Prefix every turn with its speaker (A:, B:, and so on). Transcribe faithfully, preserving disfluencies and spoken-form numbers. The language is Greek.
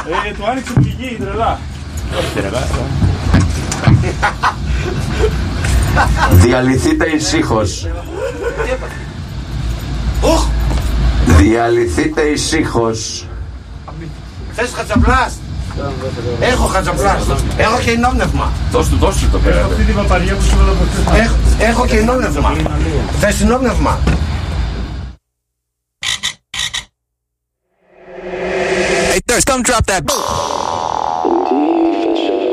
A: Ε, του άνοιξε την πηγή, τρελά.
B: Διαλυθείτε ησύχως. Διαλυθείτε ησύχως.
C: Θες χατσαπλάς? Έχω χατσαπλάς. Έχω και ενόπνευμα.
B: Δώσ' του, δώσ' του το πέρα.
A: Αυτή την παπαριά που σου έλαβε χθες.
C: Έχω και ενόπνευμα. Θες ενόπνευμα?
D: Hey, Thirst, come drop that.